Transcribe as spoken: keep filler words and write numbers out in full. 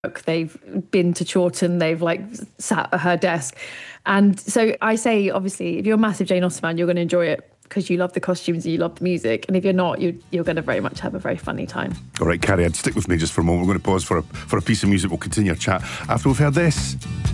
they've been to Chawton, they've like sat at her desk. And so I say, obviously, if you're a massive Jane Austen fan, you're going to enjoy it because you love the costumes and you love the music. And if you're not, you, you're going to very much have a very funny time. All right, Carrie, I'd stick with me just for a moment. We're going to pause for a, for a piece of music. We'll continue our chat after we've heard this.